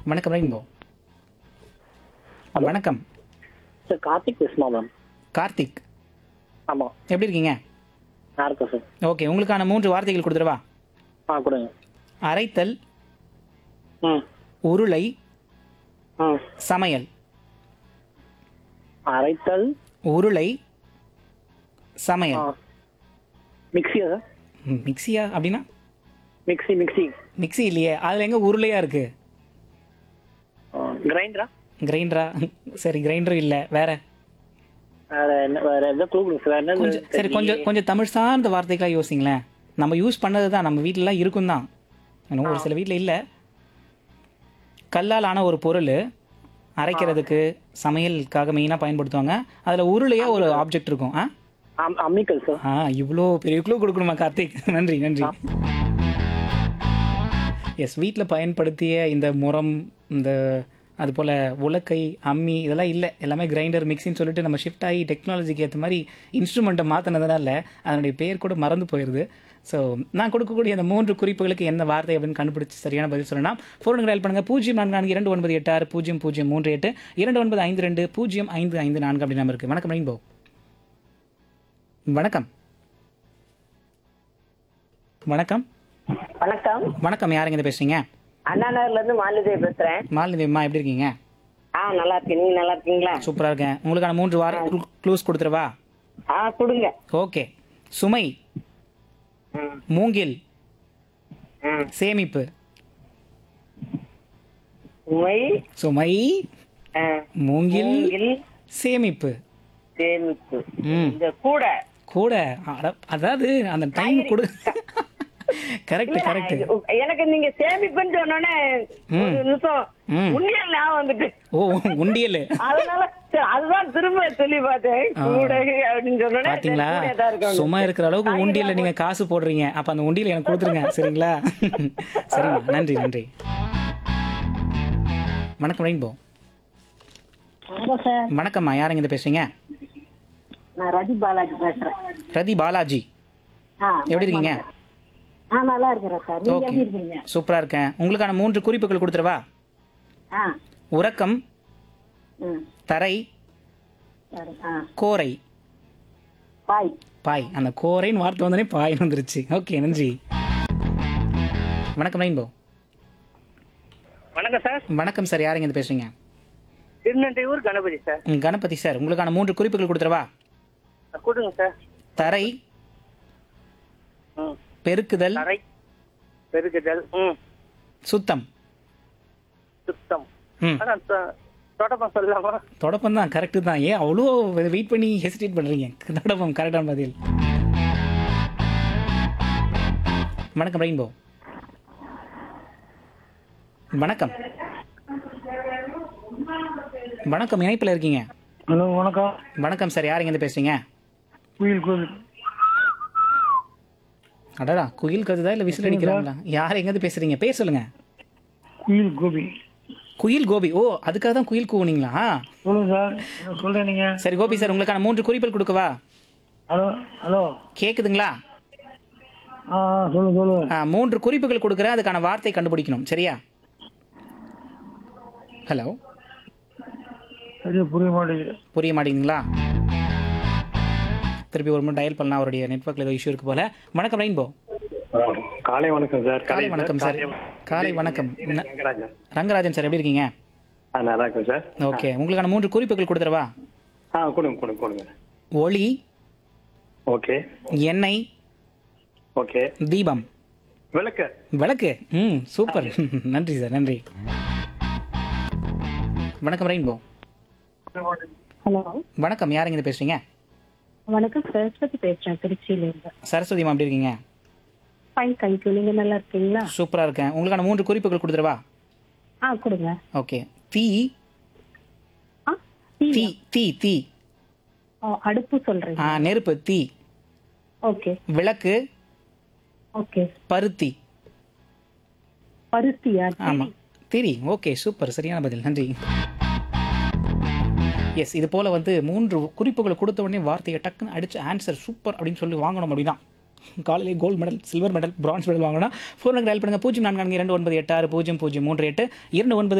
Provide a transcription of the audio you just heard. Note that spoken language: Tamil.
வணக்கம் ரெயின்போ. ஹலோ வணக்கம் சார், கார்த்திக் பேசுமா மேம்? கார்த்திக். ஆமாம், எப்படி இருக்கீங்க? நான் இருக்கேன் சார். ஓகே, உங்களுக்கான 3 வார்த்தைகள் கொடுத்துருவா. கொடுங்க. அரைத்தல், ம் உருளை, ம் சமையல். அரைத்தல். உருளை, ஆ சமையல். மிக்ஸியா சார்? மிக்ஸியா அப்படின்னா? Mixie mixie. மிக்ஸி இல்லையே, அதில் எங்கே உருளையா இருக்கு? கிரைண்டரா? கிரைண்டரா? சரி, கிரைண்டரும் இல்லை. வேற வேற எதாவது க்ளூ கொடுங்க சார். வேற கொஞ்சம் சரி, கொஞ்சம் தமிழ் சார்ந்த வார்த்தைகளாக யோசிங்களேன். நம்ம யூஸ் பண்ணது தான், நம்ம வீட்டிலலாம் இருக்கும் தான், இன்னும் ஒரு சில வீட்டில் இல்லை. கல்லால் ஆன ஒரு பொருள், அரைக்கிறதுக்கு சமையலுக்காக மெயினாக பயன்படுத்துவாங்க. அதில் உருளையா ஒரு ஆப்ஜெக்ட் இருக்கும். அம்மிக்கல் சார். இவ்வளோ பெரிய க்ளூ கொடுக்கணுமா கார்த்திக்? நன்றி நன்றி. எஸ், வீட்டில் பயன்படுத்திய இந்த முறம், இந்த அதுபோல் உலக்கை, அம்மி இதெல்லாம் இல்லை. எல்லாமே கிரைண்டர், மிக்ஸின்னு சொல்லிட்டு நம்ம ஷிஃப்ட் ஆகி டெக்னாலஜிக்கு ஏற்ற மாதிரி இன்ஸ்ட்ருமெண்ட்டை மாற்றினதுனால அதனுடைய பேர் கூட மறந்து போயிடுது. ஸோ நான் கொடுக்கக்கூடிய அந்த 3 குறிப்புகளுக்கு என்ன வார்த்தை அப்படின்னு கண்டுபிடிச்சி சரியான பதில் சொல்லலாம். ஃபோனுக்கு டயல் பண்ணுங்கள் 0442986038 295205220554 அப்படி நம்பர் இருக்குது. வணக்கம் ரெயின்போ. வணக்கம் வணக்கம் வணக்கம். வணக்கம். யாருங்க இதை பேசுறீங்க? அண்ணா நகர்ல இருந்து மாலிதேவி பேசுறேன். மாலினிமா, எப்படி இருக்கீங்க? நல்லா இருக்கேன். நீங்க நல்லா இருக்கீங்களா? சூப்பராக இருக்கேன். உங்களுக்கான 3 வார க்ளூஸ் கொடுத்துருவா? கொடுங்க. ஓகே. சுமை, ம், மூங்கில், ம். சேமிப்பு. சுமை, சுமை, ஆ, மூங்கில், மூங்கில், சேமிப்பு. சேமிப்பு. ம். இந்த கூட கூட அதாவது அந்த டைம் கொடு. Correct correct. எனக்கு நீங்க சேமிப்புன்னு சொன்னோன்னே ஒரு நிமிஷம் உண்டியல் ஞாபகம் வந்துட்டு. ஓ, உண்டியல். அதனால சரி, அதுதான் திரும்ப சொல்லி பார்த்தேன். கூட அப்படின்னு சொன்னோன்னே பாத்தீங்களா, கூடையா தான் இருக்கும். சும்மா இருக்கிற அளவுக்கு உண்டியல்ல நீங்க காசு போடுறீங்க. அப்ப அந்த உண்டியல் எனக்கு கொடுத்துருங்க, சரிங்களா? சரிம்மா, நன்றி நன்றி. வணக்கம் ரெயின்போ. வணக்கம் சார். வணக்கம்மா, யாருங்க இதை பேசுறீங்க? நான் ரதி பாலாஜி பேசுறேன். ரதி பாலாஜி, எப்படி இருக்கீங்க? நல்லா இருக்கிறேன் சார். நீங்க ஓகே, எப்படி இருக்கீங்க? சூப்பரா இருக்கேன். உங்களுக்கான 3 குறிப்புகள் கொடுத்துருவா? ஆ, உறக்கம், ம், தரை, சரி. கோரை. பாய். பாய். அந்த கோரைன்னு வார்த்தை வந்தோடனே பாய் வந்துருச்சு. ஓகே, நன்றி. வணக்கம் ரெயின்போ. வணக்கம் சார். வணக்கம் சார், யாருங்க இதை பேசுறீங்க? திருநெல்வேலூர் கணபதி சார். கணபதி சார், உங்களுக்கான 3 குறிப்புகள் கொடுத்துருவா? கொடுங்க சார். தரை, ம். பெருக்குதல், தரை, பெருக்குதல், சுத்தம். சுத்தம். ம், தொடப்பம் சொல்லலாமா? தொடப்பம் தான், கரெக்டு தான். ஏன் அவ்வளோ வெயிட் பண்ணி ஹெசிடேட் பண்ணுறீங்க? தொடப்பம் கரெக்டான பதில். வணக்கம் ரெயின்போ. வணக்கம் வணக்கம், இணைப்பில் இருக்கீங்க. ஹலோ, வணக்கம். வணக்கம் சார், யாருங்க இருந்து பேசுறீங்க? குயில் கோவில். அடடா, குயில் கதுதா இல்லை விசில் அடிக்கிறாங்களா? யார் எங்கேருந்து பேசுறீங்க? பேர் சொல்லுங்க. குயில் கோபி. குயில் கோபி. ஓ, அதுக்காக தான் குயில் கூவுனீங்களா? சொல்லுங்க சார், என்ன சொல்றேன் நீங்க? சரி கோபி சார், உங்களுக்கான 3 குறிப்புகள் கொடுக்கவா? ஹலோ ஹலோ, கேக்குதுங்களா? சொல்லுங்க சொல்லுங்க. 3 குறிப்புகள் கொடுக்குறேன், அதுக்கான வார்த்தை கண்டுபிடிக்கணும், சரியா? ஹலோ, சரியா புரிய மாட்டேங்குது. புரிய மாட்டேங்குதுங்களா? திருப்பி ஒரு முறை டயல் பண்ணலாம், அவருடைய நெட்வொர்க்கில் ஏதோ இஷ்யூ இருக்கு போல. வணக்கம் ரெயின்போ. காலை வணக்கம் சார். காலை வணக்கம் சார். காலை வணக்கம். ரங்கராஜன் சார், எப்படி இருக்கீங்க? நல்லா இருக்கும் சார். ஓகே, உங்களுக்கான 3 குறிப்புகள் கொடுத்துருவா? கொடுங்க கொடுங்க கொடுங்க. ஒளி, ஓகே. எண்ணெய், ஓகே. தீபம். விளக்கு. விளக்கு. சூப்பர். நன்றி சார், நன்றி. வணக்கம் ரெயின்போ. ஹலோ, வணக்கம், யாருங்க இதை பேசுறீங்க? வணக்கம். சரஸ்வதி பேசுறேன், திருச்சியில இருந்து. சரஸ்வதிமா, எப்படி இருக்கீங்க? Fine, thank you. நீங்க நல்லா இருக்கீங்களா? சூப்பரா இருக்கேன். உங்களுக்கான 3 குறிப்புகள் கொடுத்துருவா? கொடுங்க. ஓகே. தீ, டீ. தீ தீ தீ. அடுப்பு சொல்றீங்க? நெருப்பு, தீ. ஓகே. விளக்கு, ஓகே. பருத்தி. பருத்தியா? ஆமா, திரி. ஓகே, சூப்பர், சரியான பதில், நன்றி. எஸ், இது போல் வந்து 3 குறிப்புகள் கொடுத்த உடனே வார்த்தையை டக்குன்னு அடிச்சு ஆன்சர் சூப்பர் அப்படின்னு சொல்லி வாங்கணும். அப்படின்னா காலையிலே gold medal, silver medal, bronze medal வாங்கினா ஃபோனுக்கு டயல் பண்ணுங்கள் 0442986038 29